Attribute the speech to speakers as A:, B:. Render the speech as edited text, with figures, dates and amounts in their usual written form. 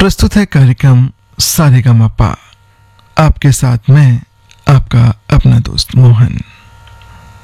A: प्रस्तुत है कार्यक्रम सारेगामापा। आपके साथ मैं आपका अपना दोस्त मोहन।